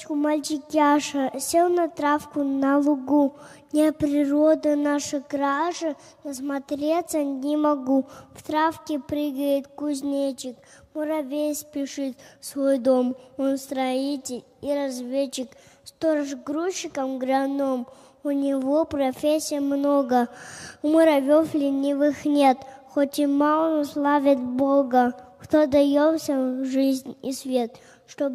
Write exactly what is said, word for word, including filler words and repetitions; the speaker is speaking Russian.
речку мальчик Яша сел на травку на лугу. Не природа наша кража, насмотреться не могу. В травке прыгает кузнечик, муравей спешит в свой дом. Он строитель и разведчик, сторож грузчиком граном. У него профессий много, у муравьев ленивых нет, хоть и мало, но славит Бога. Кто дает всем жизнь и свет, чтобы